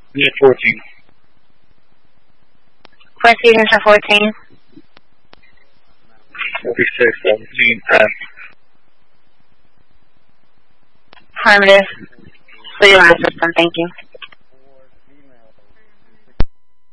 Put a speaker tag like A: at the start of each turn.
A: Yeah, 14.
B: Quincy Ignition 14.
A: 46, 17, press.
B: Affirmative. Clear line system, thank you.